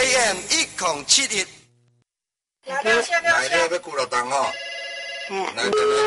AM 1071。 来了要鼓落档吼。来，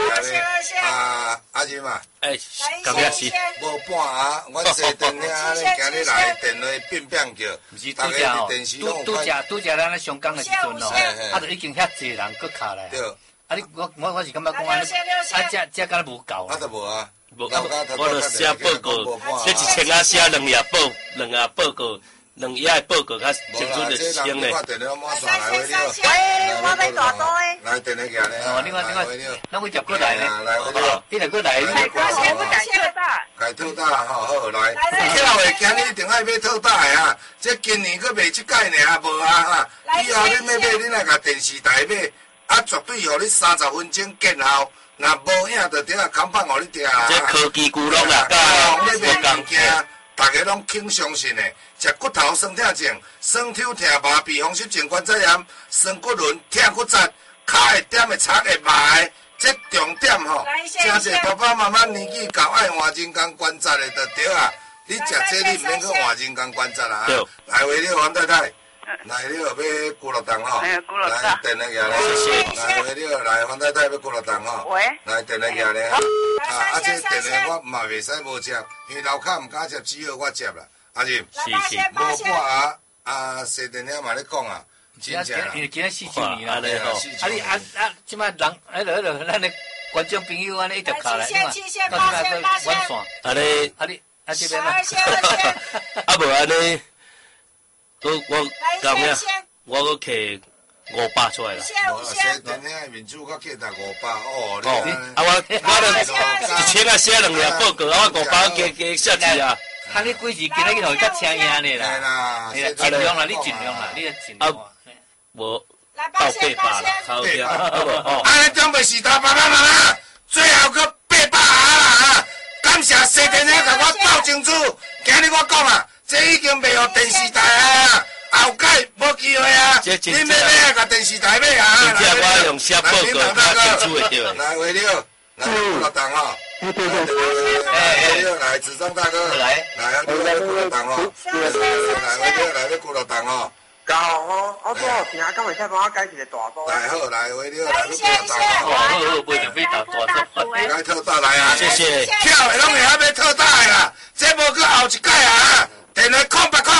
阿姨嘛， 感谢是。 无半啊，阮坐电影安尼，今日来电话变变叫，大家伫电视拢有拄则咱咧上港的时阵咯，啊，就已经遐济人搁卡来。 对。 啊，你我是感觉讲安尼，啊，这敢无够。 啊，都无啊。 无， 我著写报告，这1000啊写2页报告。2页报告较清楚就清嘞。 喂， 我要大刀诶。 来电话寄咧。 哦，你看，咱会接过来咧。你来过来。 该套打吼，好来。跳诶，今日一定爱买套打诶啊！这今年佫卖即届尔，无啊哈。以后你要买，你来甲电视台买，啊，绝对互你30分钟见效。若无影，就伫啊扛棒互你听啊。 这科技巨龙啊， 你买物件。大家拢轻相信的，食骨头酸痛症、酸抽疼麻痹风湿症、关节炎、酸骨轮、疼骨折、脚会点的、擦会麻的，这重点吼，真侪爸爸妈妈年纪高爱换人工关节的就对啊。你食这你唔免去换人工关节啊。来为了王太太，来了要骨落档吼，来电话寄咧，来为了来王太太要骨落档吼，来电话寄咧。啊，这电话我嘛袂使无接，因为楼骹唔敢接，只好我接啦。阿仁， 是， 无半啊，谢电话嘛咧讲啊，真正啦。 因为今日4周年啦， 啊你即摆人迄咱的观众朋友安尼一直卡来，到即摆个晚线，安尼这边啦， 啊无安尼，我讲咩？我搁摕500出来啦。 谢电话面子我摕到500哦。 啊我1000啊写2页报告，啊我500加写字啊。 啊你几时今日互伊较请赢咧啦？尽量啦，你尽量啦，你尽量。 无到800啦，靠边。 安尼准备是他爸爸妈妈，最后搁800啦！感谢谢电话甲我报清楚，今日我讲啊，这已经卖互电视台啊。后届无机会啊！你要买甲电视台买啊！ 真正我用写报告较清楚会着。 来为了，来顾老档哦。为了来子章大哥，来顾老档哦。来为了来要顾老档哦。 搞哦，我做听讲袂使帮我改一个大刀。 来好，来为了来要顾老档哦。 好，不一定非大刀。 来特大来啊！ 谢谢。 跳的拢会晓要特大的啦，这无去后一届啊！电话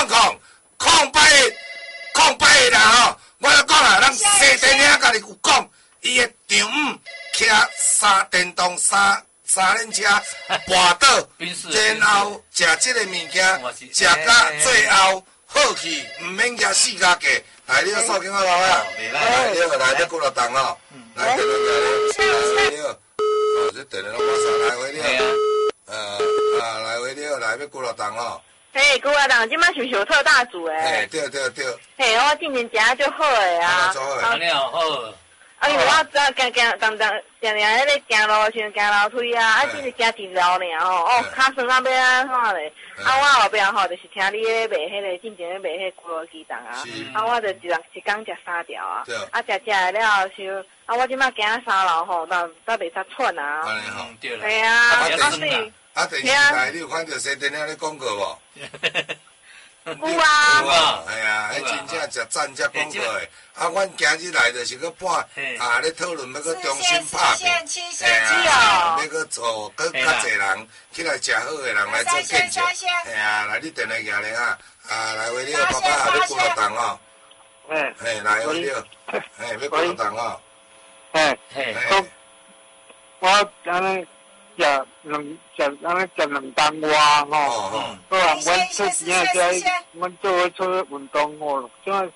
空白的啦吼，我要讲啊，咱西电影家己有讲，伊的丈母骑电动三轮车跋倒，然后食这个物件，食到最后好去，唔免惊死家家。来，你个手机好老啊！来，你来要过来档哦，来电话来了，哦，这电话拢马上来回了，来回了，来要过来档哦。 嘿，古阿人，即摆是小特大组诶。 对。 嘿，我进前食就好诶啊。 安尼哦好。 啊，因为我行，常迄个行路时行楼梯啊，只是行真绕尔吼，骹酸啊要安怎咧？啊，我后壁吼就是听你咧卖迄个进前咧卖迄咕噜鸡蛋啊，我就一工食3条啊，食了后收，我即摆行3楼吼，都袂使喘啊。 安尼吼， 对啦。 系啊，所以。 电视台你有看到西电影咧广告无？ 有啊。 系啊，迄真正食赞只广告诶。啊，阮今日来就是去半咧讨论要去中心拍片，要去做，去较侪人起来食好诶人来做见证。系啊，来你电话寄咧啊，来为了爸爸要过落档哦。来为了，要过落档哦。 我安尼。食2担外吼，好啊！阮出钱在，阮做运动吼，即个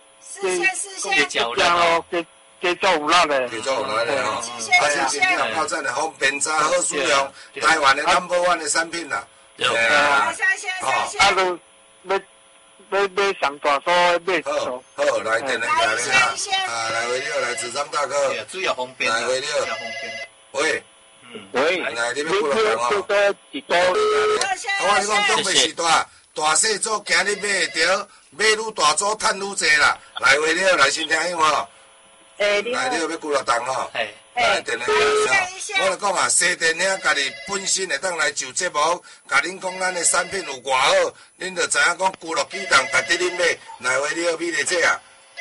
加做有力咧。 加做有力咧吼，新鲜电泡站的方便查好使用，台湾的 No.1的产品啦。 对啊，要上大所买好，来电话来咧来为了来子章大哥， 主要方便， 来为了，喂。 喂， 来，你要过来讲哦。我你讲准备是大细组，今日买会着，买愈大组，赚愈济啦。来，为了来先听有无？来，你要过来档吼。 来电来讲，我来讲啊，西电遐家己本身会当来就节目，甲恁讲咱的产品有偌好，恁就知影讲咕噜鸡蛋，值得恁买。来回你美丽姐啊！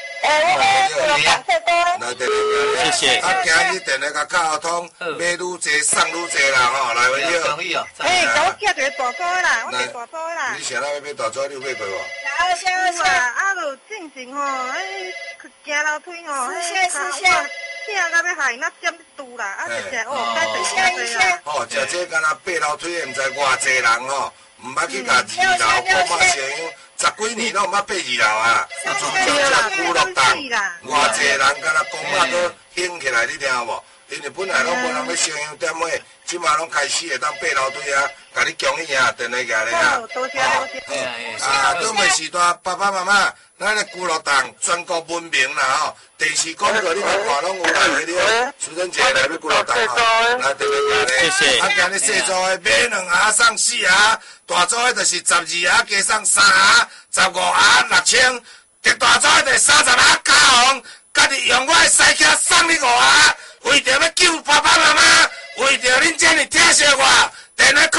来电来谢谢。 啊，今日电来甲卡通，买愈多送愈多啦吼，来回你。 哎，甲我寄一个大组的啦，我一个大组的啦。 你想要买大组，你有买过无？ 有啊，啊，就正正吼，哎，行楼梯吼，哎，疼到要害，那点拄啦，啊，食哦，该食啦。 哦，食这敢若爬楼梯，毋知偌济人吼，毋捌去甲二楼看看烧香。10几年拢毋捌爬2楼啊！啊，就只孤乐档，偌济人敢若公仔都兴起来，你听有无？因为本来拢无人要烧香点位，即马拢开始会当爬楼梯啊！甲你恭喜啊，电话寄来啊！ 多谢多谢。 啊，准备时段，爸爸妈妈，咱的孤乐档全国闻名啦吼！电视广告你嘛看拢有来回了，苏贞姐来要孤乐档吼，来电话寄来。 谢谢。 啊，今日细组的买2盒送4盒。大组的就是12盒加送3盒，15盒6000，特大组的就是30盒加红，家己用我的西卡送你5盒，为着要救爸爸妈妈，为着恁这么疼惜我，电话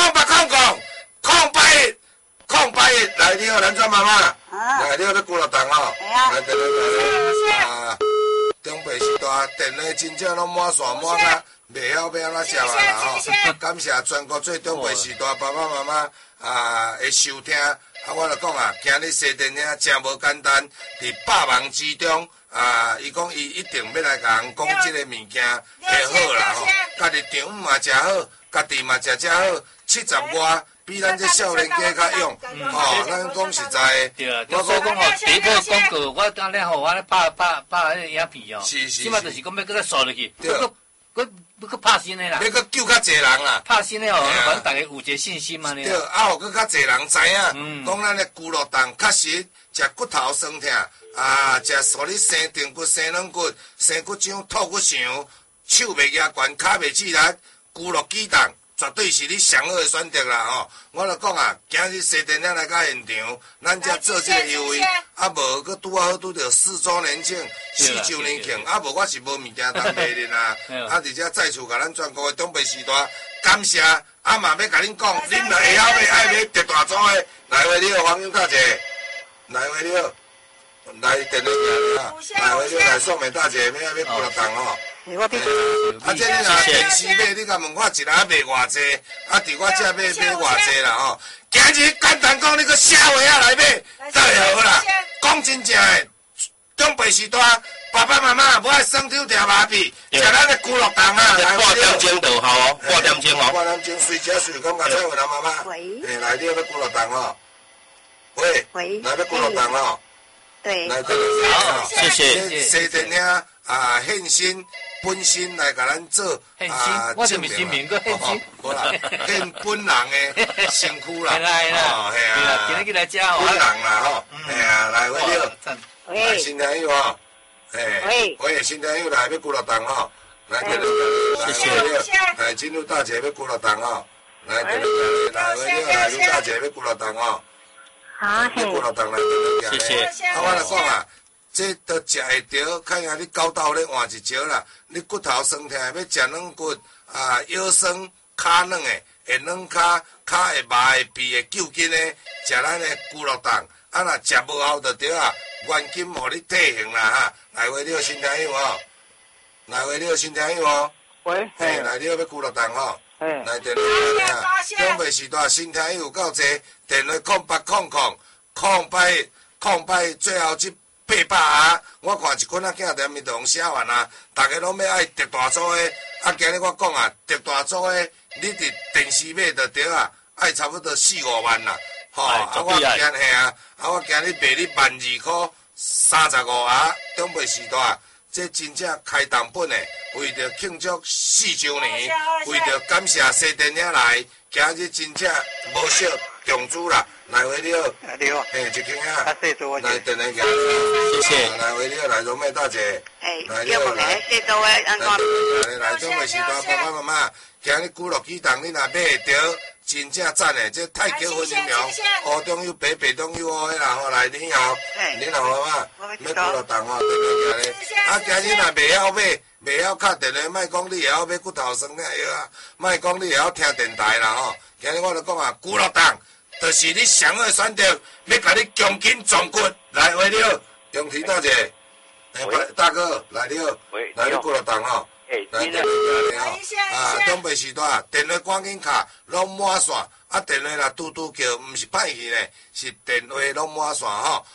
0800来你好，咱做妈妈，来你好，要鼓乐档哦，来电话啊，中北时代电话真正拢满线满甲，袂晓要安怎写啦吼，感谢全国最中北时代爸爸妈妈。的收听，我就讲啊，今日西电遐真无简单，伫百忙之中，伊讲伊一定要来甲人讲即个物件会好啦吼，家己场嘛诚好，家己嘛诚好，70外比咱这少年家较勇，吼，咱讲实在的，我所讲吼，第一个广告，我当然吼，我咧拍迄个影片哦，即马就是讲要搁再扫落去，搁拍新的啦， 要搁救较侪人啦， 拍新的吼，反正大家有一个信心嘛， 对，啊，互搁较侪人知影，讲咱的骨乐档确实食骨头酸痛，食互你生定骨、生软骨、生骨掌、吐骨肠，手袂压悬，骹袂刺力，骨乐鸡蛋。绝对是你上好的选择啦吼！我就讲啊，今日西电影来到现场，咱才做这个优惠，啊无搁拄好拄着4周年庆、4周年庆，啊无我是无物件当卖的啦。啊，而且再次甲咱全国的东北时代感谢，啊嘛要甲恁讲，恁若会晓买爱买特大组的，来回你好，黄友大姐，来回你好，来电话寄来啊，来回你来送给大姐，要骨乐档吼。啊，这你若电视买，你甲问我一盒卖偌济？啊，伫我这买偌济啦吼？今日简单讲，你个社会啊来买，最好啦。讲真正的，中北时代爸爸妈妈无爱酸抽条麻痹，食咱的骨乐档啊。 8点钟就好哦，8点钟哦。 8点钟随吃随讲，甲蔡伟人妈妈。喂。来，你要骨乐档哦。喂。喂。来要骨乐档哦。对。来， 好，谢谢。 西电影献身。本身来甲咱做我就咪新名个献身， 无啦，献本人的身躯啦， 哦，系啊，今日来食哦， 本人啦吼，系啊，来我了，来新朋友吼，喂，新朋友来要骨乐档吼，来给你，谢谢，来进入大姐要骨乐档吼，来给你，来我了，来入大姐要骨乐档吼，好，要骨乐档来， 谢谢， 啊，我来讲啊。这都食会着，看下你狗斗咧换一招啦。你骨头酸痛，要食软骨腰酸骹软的，会软骹会麻会痹会揪筋的，食咱的骨乐档。啊，若食无效就对啊，原金互你退行啦哈。来回你好，新朋友哦。来回你好，新朋友哦。 喂。 来你好，要骨乐档吼。来电话啊。中北时代新朋友有够济，电话0800最后一。800啊！我看一捆仔囝踮面同写完啊，大家拢要爱特大组的。啊，今日我讲啊，特大组的，你伫电视买就对啊，爱差不多4、5万啦。吼，我今日卖你12,000块，35盒，中北时代，这真正开档本的，为着庆祝4周年，为着感谢西电影来，今日真正无少重注啦。来回你好， 你好， 一斤啊，来电话给谢谢， 来回你好，来荣美大姐， 来你好，来谢多位安哥， 来中北时代爸爸妈妈，今日骨乐鸡蛋你若买会着， 真正赞诶！这太极分音苗，乌中有白，白中有乌诶啦吼。来，你好，你好妈妈，要骨头重吼，电话行咧。啊，今日若袂晓买，袂晓敲电话，莫讲你会晓买骨头酸的药啊，莫讲你会晓听电台啦吼。今日我就讲啊，骨头重，就是你上好选择，要甲你强筋壮骨。来，喂，你好，中题大姐，大哥，来你好，来你骨头重吼。来电话行吼，啊，中北时代电话赶紧卡，拢满线，啊，电话若拄拄叫，毋是歹去呢，是电话拢满线吼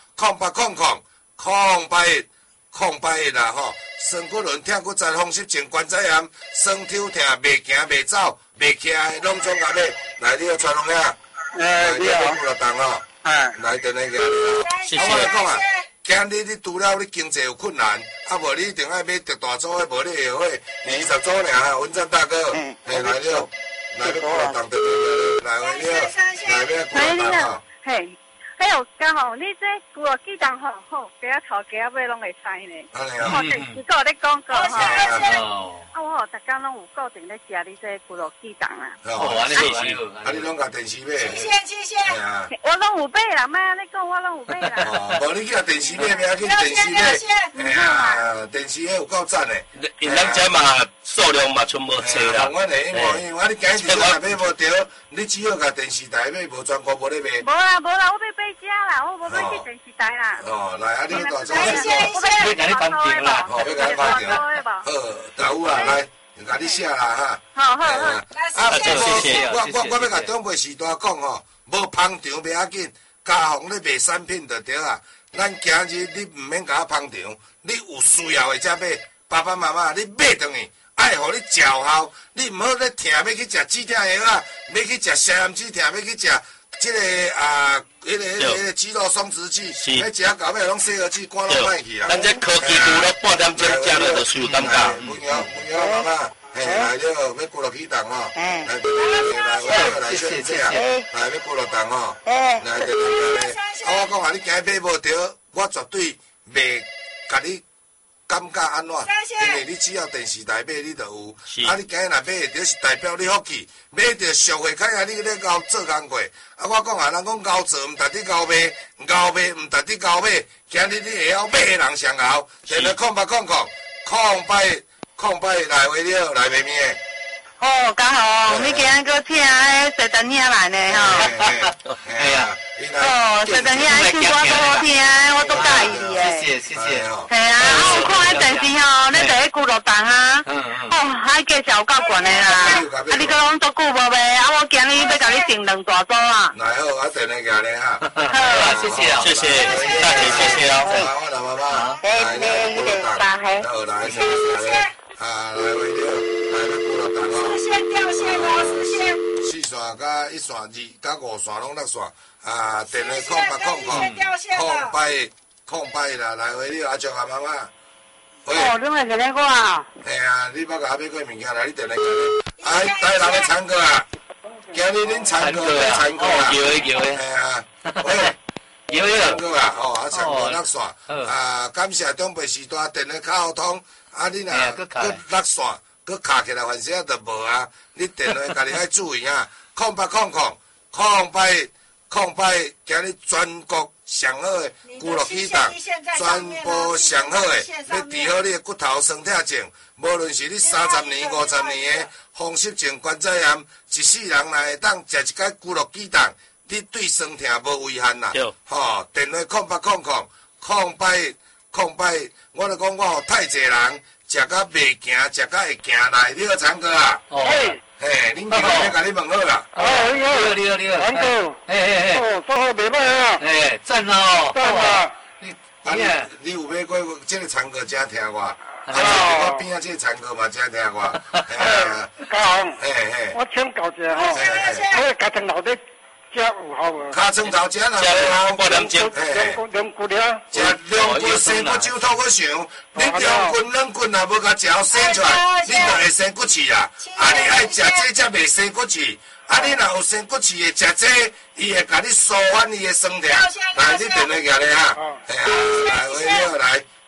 ，08000881啦吼，酸骨轮、痛骨折、风湿症、关节炎、酸抽痛、袂行袂走、袂起来，拢总甲买。来，你好，蔡龙兄，你好，骨头重吼，来电话行，谢谢。我来讲啊。今日你除了你经济有困难，啊无你一定爱买特大组的，无你会会20组尔文章大哥，来了，来骨头重的，来你好，来要骨头重吼。 嘿，还有刚好你这骨头记当好，给他头给他买拢会使呢。哦，电视个咧广告吼。啊，我逐工拢有固定咧食你这骨头记当啊。 哦，安尼好，啊你拢甲电视买。 谢谢。我拢有买啦，莫安尼讲，我拢有买啦。 哦，无你去甲电视买，要紧电视买。哎呀，电视迄有够赞诶。 因咱遮嘛数量嘛全无多啦。 我嘞，因为我你今日若买无着，你只好甲电视台买，无全国无咧买。 无啦，我要买遮啦，我无要去电视台啦。 哦，来，啊你大组。 要甲你放电啦， 好，要甲你放电。好，大有啊，来，甲你写啦哈。 好。 谢谢。 我要甲中北时代讲吼，无捧场袂要紧，家访咧卖产品就对啊。咱今日你毋免甲我捧场，你有需要的才买。爸爸妈妈，你买倒去，爱互你食效，你毋好咧疼要去食止痛药啊，要去食消炎止痛，要去食即个迄个肌肉松弛剂，迄食到尾拢洗耳机，赶拢歹去啊。 咱这科技除了半点钟食了就受感觉。 文瑶妈妈，来了，要骨头起重吼，来，我来说这啊，来要骨头重吼，来，我讲啊，你今日买无着，我绝对袂甲你。感觉安怎？因为你只要电视台买，你就有。啊，你今日若买会着，是代表你福气。买着俗货，看下你咧熬做工过。啊，我讲啊，人讲熬做毋值得熬卖，熬卖毋值得熬买。今日你会晓买的人上熬。电话0800来为了来卖面。 哦，刚好你今日搁请迄西单兄来呢吼。 哎呀。 哦，西单兄唱歌都好听，我都介意诶。 谢谢。 系啊，我看迄电视吼，你第一骨头重啊。哦，迄价钱有够悬诶啦。啊，你搁拢足久无卖，啊，我今日要甲你订2大组啊。 来好，我电话寄你哈。 好，谢谢，大姐，谢谢哦。我老妈妈，来骨头重，好来，谢谢。啊，来为了，来要骨头重哦。 视线掉线哦，视线。 4线加1线2加5线拢6线。啊，电话0800啦，来回你阿叔阿妈妈。 哦，你咪给那个啊？ 系啊，你要甲我买过物件来，你电话给你。哎，带人来参过啊！今日恁参过来参过啊？ 有诶。 系啊，喂， 有参过啊！哦，啊参过6线。啊，感谢中北时代电话卡互通。啊，你若搁6线，搁卡起来，反正就无啊。你电话家己爱注意啊！0800，今日全国上好的骨肉起重，全部上好的，要治好你的骨头酸痛症。无论是你30年、50年的风湿症、关节炎，一世人若会当食一解骨肉起重，你对酸痛无危险啦。吼，电话0800，我就讲我有太济人食到袂行，食到会行来，你好参哥啊。嘿，恁朋友甲你问好啦。 你好，安哥。哦，做好袂歹啊。 赞哦。 赞啊。 你有买过这个参哥真听我，我边仔这个参哥嘛真听我。 嘉宏。我请教一下吼，我家庭老的食有效无？ 尻川头食若有效， 半点钟。 两骨了。 食两骨生骨酒透骨想，你两骨软骨若无甲食好生出来，你就会生骨刺啊！啊，你爱食这才袂生骨刺。啊，你若有生骨刺的食这，伊会甲你舒缓伊的酸痛。来，你电话寄来哈。来，我了来。 我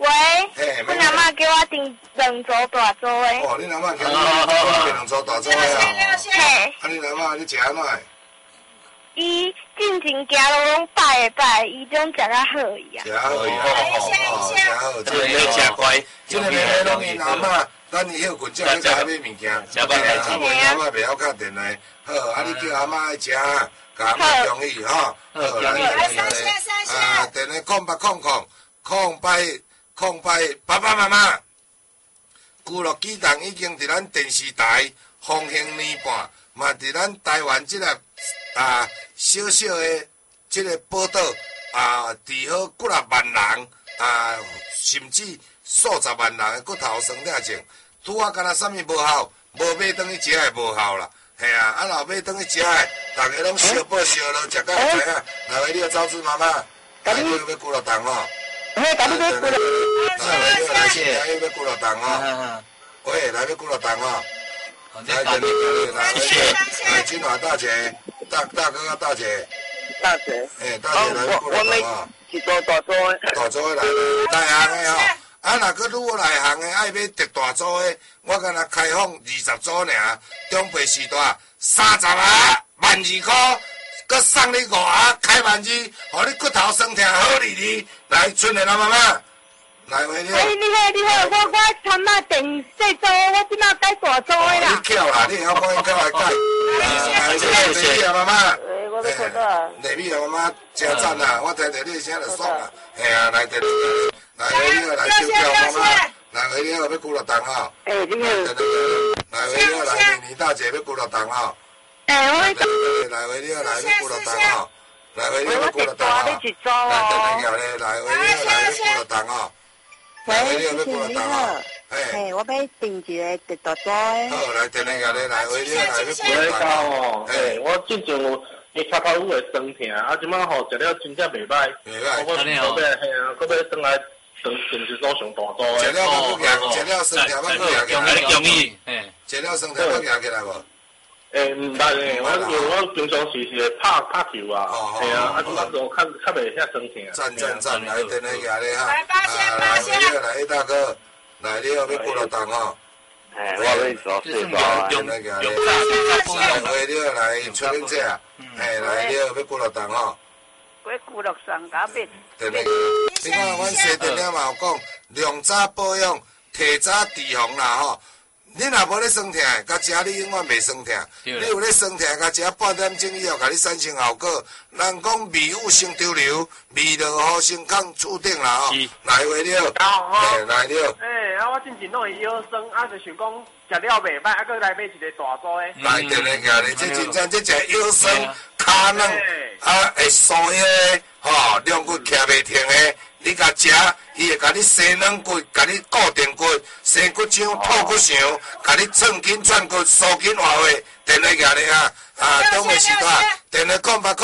喂，阮阿嬷叫我订2组大组的。 哦，恁阿嬷叫你订2组大组的啊？ 嘿。 啊，恁阿嬷你食安怎？ 伊进前行路拢拜，伊种食较好伊啊。 食好伊哦，食好， 这个要食乖， 这个咧拢因阿嬷，咱以后困觉你甲买物件， 食饱开心。阿嬷袂晓敲电话，好，啊你叫阿嬷爱食，甲阿嬷同意吼。好，来，电话空白，爸爸妈妈，娱乐机动已经伫咱电视台风行年半，嘛伫咱台湾即个小小的即个报道治好几啊万人甚至数十万人的骨头酸痛症，拄啊敢若啥物无效，无买转去食的无效啦，嘿啊，若买转去食的，大家拢烧报烧咯，食到会知影。来位你个招子妈妈，来你要几落重哦？ 嘿，甲你买几落？ 来谢谢。要几落重哦？喂，来要几落重哦？来，谢谢。来，金华大姐，大哥啊，大姐。 大姐。 哎，大姐来要几落重哦？ 一组大组的。 大组的来行的吼。啊，若佫愈内行的爱买特大组的，我敢若开放20组尔，中辈时代30啊，12块，佫送你5啊，开12，互你骨头酸痛好利利。来，春莲老妈妈，来回你。 哎，你好，我参仔订小组，我即马改大组的啦。 你巧啦，你晓帮伊改来改。来，谢谢妈妈。 我要看到。 丽美妈妈真赞啦，我听着你声就爽啦。嘿啊，来，来回你来小叫妈妈，来回你要几落重吼？ 哎，你好。 来回你来妮妮大姐要几落重吼？ 哎，我来回你来要几落重吼？来回你要几落重吼？ 你一组哦。 来回你来要几落重吼？来回你要几落重吼？ 嘿，我要订一个特大组的。 好，来电话下咧，来回你来要几落重哦？嘿，我之前有伊脚头有会酸痛，啊，即摆吼食了真正袂歹。 袂歹。 我要嘿啊，我要转来订一组上大组的。 食了要去行，食了酸痛要去行起来。 容易， 食了酸痛要行起来无？ 毋捌诶，我平常时是拍球啊，系啊，啊，即摆就较袂遐酸痛。 赞，来电话下咧哈。来大哥，来你要几落重吼？ 哎，我要做四包啊。 电话下咧，来你要来出恁者啊？哎，来你要几落重吼？ 几落上加变。 电话，你看阮西电了嘛有讲，量早保养，提早预防啦吼。你若无咧酸痛，甲食你永远袂酸痛。你有咧酸痛，甲食半点钟以后，甲你产生效果。人讲味有生潮流，味道好先抗触顶啦吼。来话了，来了。 我之前拢会腰酸，就想讲食了袂歹，佫来买一个大组的。 来电话行咧，这真正这只腰酸、骹软，会酸的吼，两骨徛袂停的。你甲食，伊会甲你生软骨，甲你固定骨，生骨浆、吐骨肠，甲你寸筋串骨、疏筋活血。电话下咧中午时段，电话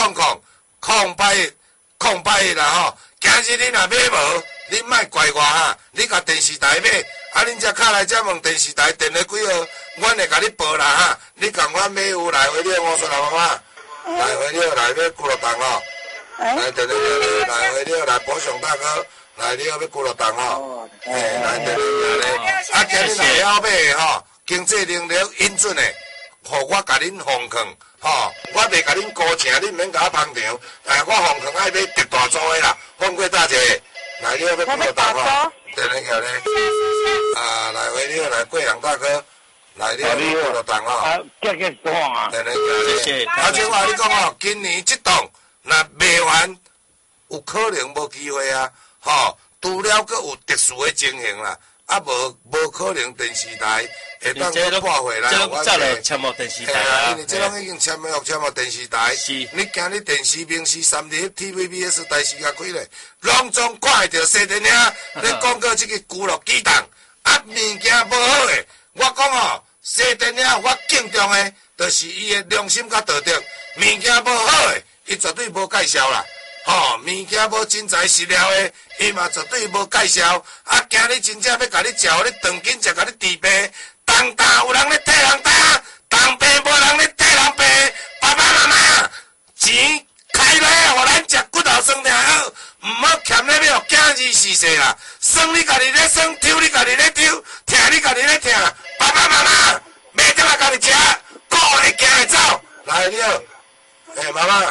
空摆啦吼。今日你若买无，你莫怪我哈。你甲电视台买，恁只卡来只问电视台电话几号，阮会甲你报啦哈。你共阮买有来回了，我说啦妈妈，来回了来要几落重哦。来电话来回了来保祥大哥，来你要几落重吼？来电话下咧，今日若晓买吼，经济能力允准的，互我甲恁奉劝吼，我袂甲恁高请，恁免甲我捧场，我奉劝爱买特大组的啦，放过大姐，来你要几落重吼？电话下咧，来回了来贵阳大哥。来，你要几落重吼？ 电话下咧，头先话你讲吼，今年这档若卖完，有可能无机会啊，吼，除了佫有特殊的情形啦，无可能电视台会当佫拨回来。 这拢早就签好电视台啊， 因为这拢已经签好电视台。是，你今日电视明视3立 TVBS 台视也开咧，拢总看会到西电影咧讲过这个娱乐机动，物件无好诶。我讲哦，西电影我敬重诶，就是伊诶良心甲道德，物件无好诶。伊绝对无介绍啦，吼，物件无真材实料的，伊嘛绝对无介绍。今日真正要甲你食，你长紧才甲你治病。当有人咧替人当病无人咧替人病。爸爸妈妈，钱开来，互咱食骨头酸痛好， 唔好欠咧了，惊字死世啦！算你家己咧算，抽你家己咧抽，疼你家己咧疼。爸爸妈妈，买点来家己食，顾会惊会走。来了，妈妈，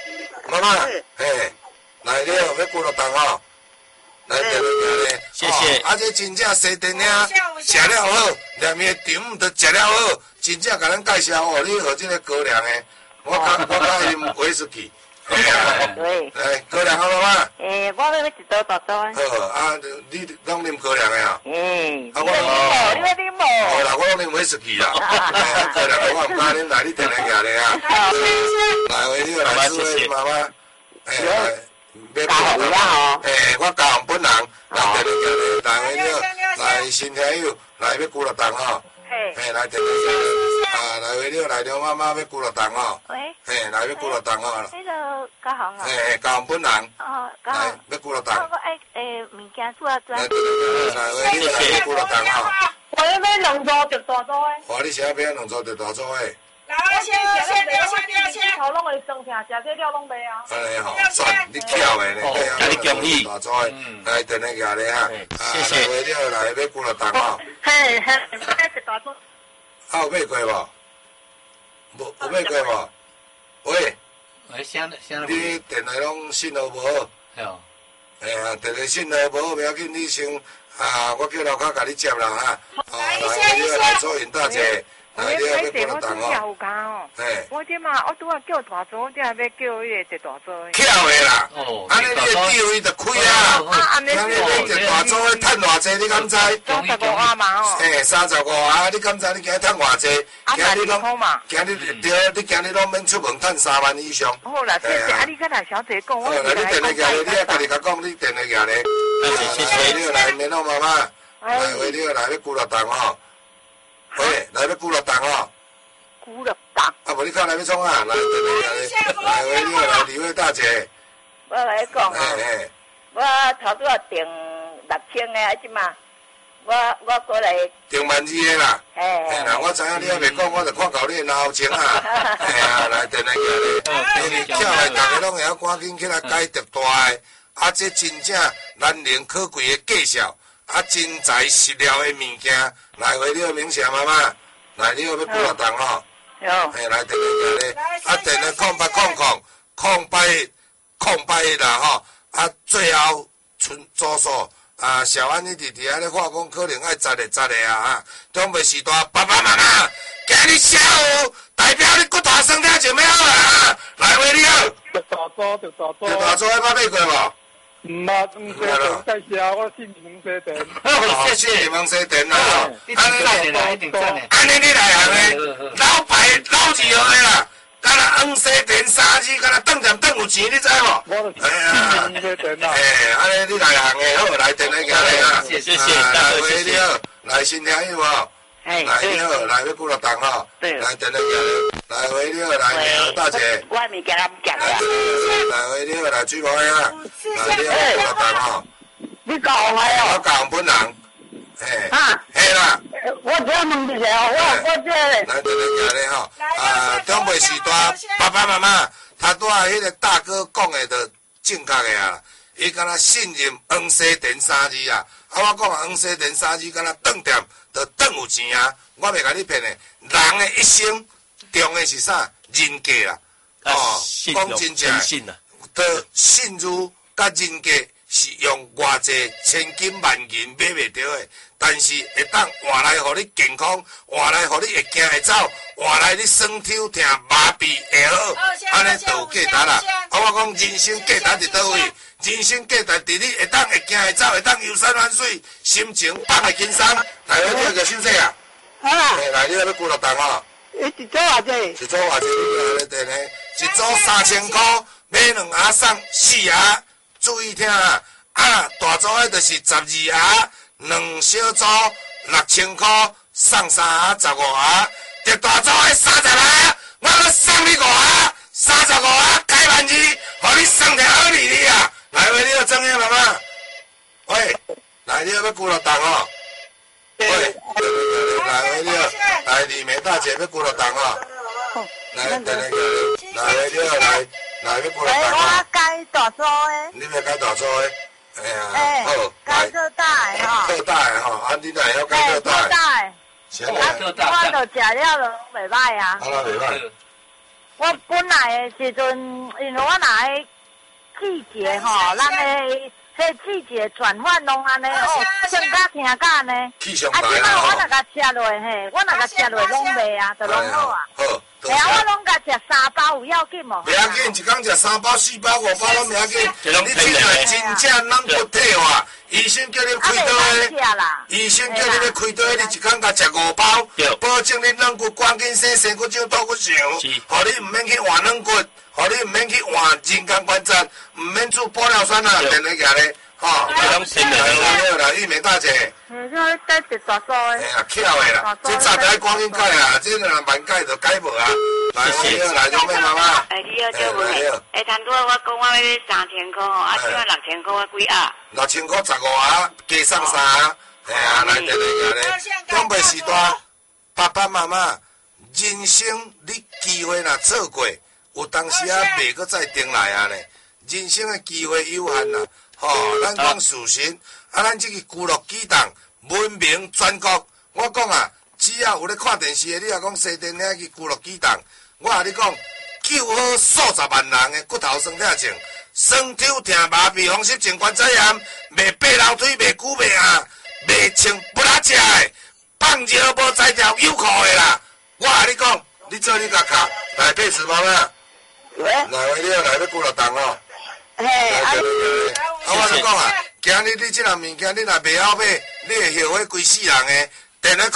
来了，要过落档哦。来， 谢谢。 这真正西电影食了好，连伊的场都食了好，真正甲咱介绍哦，你学这个高粱的，我较啉威士忌。 对。 来，高粱好妈妈。 我要一刀大刀。 好，你拢啉高粱的啊？ 你要啉无？ 好啦，我拢啉威士忌啦。高粱我唔敢啉，来你订来行咧啊。来，为你来祝妈妈。来。 加红啦吼！ 我加红本人，来订来行咧，来为了来新朋友，来要鼓乐档吼。来订来行来为了来了妈妈要鼓乐档吼。喂。来要鼓乐档吼。 那个加红啊。 加红本人。来要鼓乐档。 物件煮啊煮。 来为了来要鼓乐档吼。 我要买两组着大组的。 哇！你想要买两组着大组的？ 头拢会酸疼，食这了拢袂啊。 安尼吼，算你巧的呢， 你恭喜。 大组的，来订来行咧哈。 谢谢。 为了来要鼓乐档吼。 嘿，这大组。 有买过无？无有买过无？喂。你电话拢信号无好。电话信号无好，不要紧，你先我叫老卡甲你接啦哈。来，你来做引大姐。来，你要鼓乐档哦。 我这嘛，我拄啊叫大组，这还要叫迄个大组的。 巧的啦，安尼你的地位就开啊！安尼你一大组的趁偌济，你敢知 ？35万嘛哦。 35啊！你敢知你今日趁偌济？今日拢，今日对，你今日拢免出门趁3万以上。 好啦，谢谢。啊，你跟来小姐讲，我来你电话行咧，你也家己甲讲，你电话行咧。 谢谢。 你来联络妈妈，来为你来要鼓乐档哦。喂，来要鼓乐档哦。 鼓乐档。 无你看来要创啊？来，来为你来李慧大姐。 我来讲我头拄啊订6000的，即嘛，我过来。 订12000的啦。啦，我知影你还袂讲，我就看到你的脑前啊。来订来行咧。叫来大家拢会晓赶紧起来解答大的，这真正难能可贵的介绍。真材实料的物件，来为了明霞妈妈，来你要鼓乐档吼。来订来行咧，订来空白啦吼，最后组数小安你弟弟咧话讲可能爱10个啊，中袂时大爸爸妈妈，今日下午代表你骨大酸疼就咩好啊，来为了。 着大组， 要买过无？ 唔介绍，我姓蒙西店。 谢谢蒙西店啦。 一定赞的。 安尼你来行的，老牌老字号的啦，敢若黄西店3字，敢若等有钱，你知无？ 蒙西店啦。 安尼你来行的，好来店来行的啊。 谢谢。 来为了，来新听有无？来了，来要鼓乐档吼。来店来行的，来为了，来大姐。 我物件唔夹啦。 来为了，来水果呀。来你要鼓乐档吼。 你讲哎哦。 我讲本人。嘿啦。 我这问一下，我这。 来店来行的吼。中袂时大，爸爸妈妈，他拄啊迄个大哥讲的就正确的啊。伊敢若信任黄西店3字啊。我讲黄西店3字，敢若饭店就等有钱啊。我袂甲你骗的，人的一生重的是啥？人格啦。讲真正，的信誉甲人格是用偌济千金万银买袂到的，但是会当换来互你健康，换来互你会行会走，换来你酸抽疼麻痹会好，安尼就有价值啦。我讲人生价值伫倒位？人生价值伫你会当会行会走，会当游山玩水，心情放会轻松。来，你个休息啊！来，你要鼓乐档哦。 一组偌济？ 一组偌济？你来订咧，一组3000块，买2盒送4盒。注意听啊！大组的就是12盒，2小组6000块，送3盒15盒，这大组的30盒，我要送你5盒，35盒开万字，互你送条好利利啊！来，喂，你要怎样妈妈？喂，来，你要鼓乐档哦。喂，来，喂，你要来李梅大姐要鼓乐档哦。来，来，来，来，喂，你要来。 来要过来谈我改大租的。 你要改大租的？哎呀，好， 改特大的吼。 特大的吼，啊，你哪会改特大的？ 特大的。 是啊， 我就食了就袂歹啊。 啊，那袂歹。 我本来的时阵，因为我若季节吼，咱的迄季节转换拢安尼哦，算甲听甲安尼。 气象台啊！ 即摆我若甲吃落嘿，我若甲吃落拢袂啊，就拢好啊。 好。 哎呀，我拢甲食3包有要紧无？ 袂要紧，一工食3包、4包、5包拢袂要紧。你现在真正咱不退化，医生叫你开刀的，医生叫你要开刀的，你一工甲食5包，保证你软骨赶紧生，生骨少倒骨上，互你唔免去换软骨，互你唔免去换人工关节，唔免做玻尿酸啊，等那个咧。哦，来，玉梅大姐。 我改一大组的。 哎呀，巧的啦，这早就赶紧改啊，这若慢改就改无啊。来，来，玉梅妈妈。 你好，叫妹。摊拄我讲我要3000块吼，啊，现在6000块，我几啊 ？6000块15啊，加送3啊。哎呀，来，长辈时代，爸爸妈妈，人生你机会若错过，有当时啊，袂搁再重来啊呢。人生的机会有限啦。吼，咱讲事实，啊，咱这个娱乐机动闻名全国。我讲啊，只要有咧看电视的，你若讲西电遐去娱乐机动，我甲你讲，救好数十万人的骨头酸痛症，酸抽疼麻痹风湿性关节炎，袂爬楼梯，袂久袂硬，袂穿不拉食的，放尿无在条有裤的啦。我甲你讲，你做你甲卡来配子妈妈，来你来要娱乐动哦。 嘿， 我就讲啊，今日你这样物件，你若袂晓买，你会后悔规世人的。电话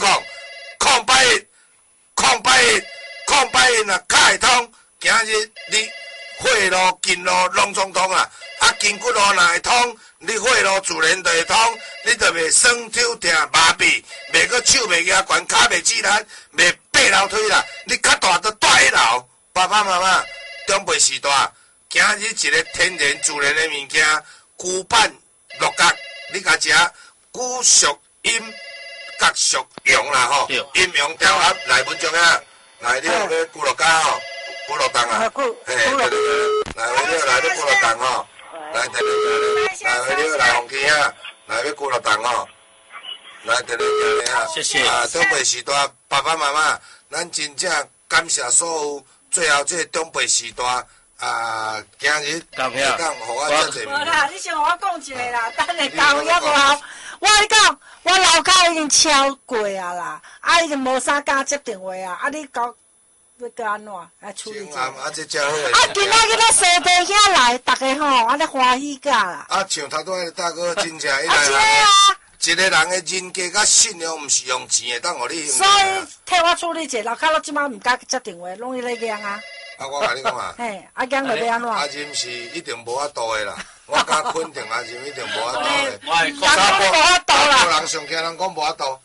081若卡会通，今日你血路、筋路拢总通啊！啊，筋骨路若会通，你血路自然就会通，你就袂酸抽疼麻痹，袂搁手袂压悬，骹袂止力，袂爬楼梯啦。你较大都大一楼，爸爸妈妈长辈时代。今日一个天然自然的物件，龟板鹿角，你甲食龟属阴，角属阳啦吼，阴阳调和来文章啊，来你要龟鹿角吼，龟鹿蛋啊，嘿，来你来要龟鹿蛋吼，来来你来红旗啊，来要龟鹿蛋吼，来啊， 谢谢啊，长辈时代爸爸妈妈，咱真正感谢所有最后这个长辈时代。啊，今日讲， 互我遮济。 无啦，你先互我讲一个啦，等下讲也无好。我跟你讲，我楼骹已经超过啊啦，啊已经无啥敢接电话啊，啊你搞要搁安怎来处理？ 啊，这真好。 啊，今仔日咧西地遐来，逐个吼，啊咧欢喜甲啦。 啊，像头拄个大哥真正伊来。啊， 一个人的人格甲信用，毋是用钱的，当互你。 所以替我处理者，楼骹我即摆毋敢接电话，拢伊咧讲啊。 啊，我甲你讲啊， 嘿，阿姜就要安怎？ 阿仁是一定无法度的啦，我敢肯定阿仁一定无法度的。 人讲无法度啦， 人上惊人讲无法度。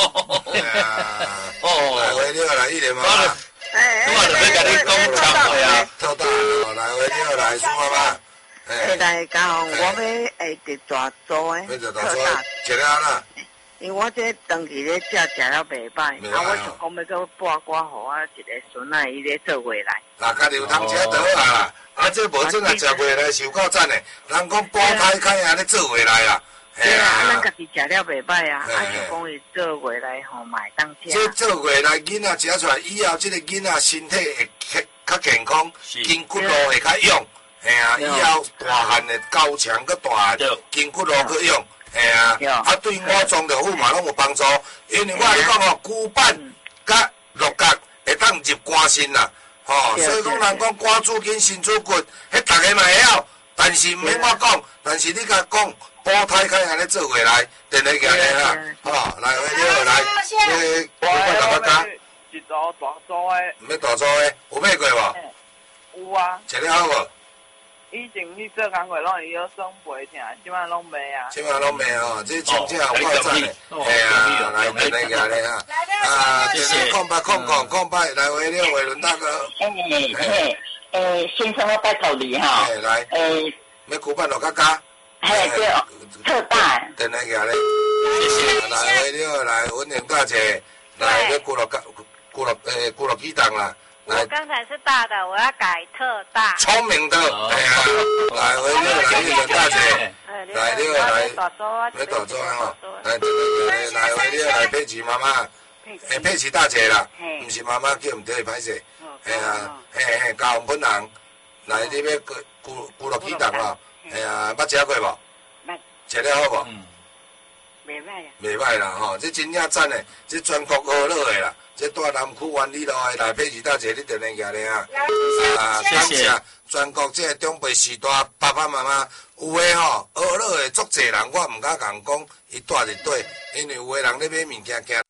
来回你来，一连妈妈。 我就要甲你讲长话啊， 偷大，来回你来，苏妈妈。 来讲，我要下大租的， 特大，一个安那？ 因为我这长期咧食了袂歹，啊，我就讲要搁拨瓜，互我一个孙仔伊咧做回来。 嗱，家己有通吃就好啦。啊，这无准啊，食回来是有够赞的。人讲煲胎开啊，咧做回来啦。 对啊，咱家己食了袂歹啊，啊，就讲伊做回来吼，买当吃。 这做回来囡仔食出来以后，这个囡仔身体会较健康，筋骨路会较勇。嘿啊，以后大汉的高强搁大汉，筋骨路搁勇。嘿啊，啊对我装着好嘛，拢有帮助。因为我跟你讲哦，骨板甲鹿角会当入肝肾啦，吼。所以讲人讲肝主筋，肾主骨，迄大家嘛会晓。但是毋免我讲，但是你甲讲煲胎开安尼做回来，电话行咧哈，吼，来，你来，你骨板大家加。 一组大组的。 毋要大组的，有买过无？ 有啊。 食了好无？ 以前你做工课拢会晓耍背疼，即摆拢袂啊。 即摆拢袂哦，这真正有够赞的。嘿啊，来电话行咧哈。啊，就是空白，来回了伟伦大哥。 先生我拜托你哈。 来。要骨板落加加。 嘿，对，特大。 电话行咧。谢谢。来回了来稳定大姐，来要骨落机动啦。 我刚才是大的，我要改特大。 聪明的，哎呀，来，我来你大姐，来你来， 大桌， 你大桌哈，来，你来佩奇妈妈，佩奇大姐啦，不是妈妈叫唔对，歹势，哎呀，嘿，交红本人，来你要咕落鸡蛋哦，哎呀，捌食过无？捌，食了好无？ 袂歹啊， 袂歹啦吼，这真正赞诶，这全国学乐诶啦，这大南区湾里路诶来佩奇大姐，你定定行咧啊！感谢全国这长辈时代爸爸妈妈，有诶吼学乐诶足侪人，我毋敢讲伊住伫底，因为有诶人咧买物件惊。